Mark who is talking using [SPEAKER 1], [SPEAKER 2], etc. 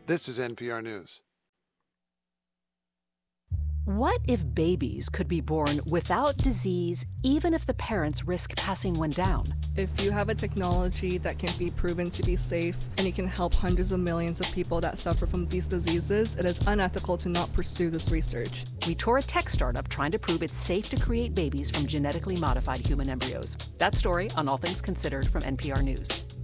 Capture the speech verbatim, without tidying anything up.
[SPEAKER 1] This is N P R News.
[SPEAKER 2] What if babies could be born without disease, even if the parents risk passing one down?
[SPEAKER 3] If you have a technology that can be proven to be safe and you can help hundreds of millions of people that suffer from these diseases, it is unethical to not pursue this research.
[SPEAKER 2] We tour a tech startup trying to prove it's safe to create babies from genetically modified human embryos. That story on All Things Considered from N P R News.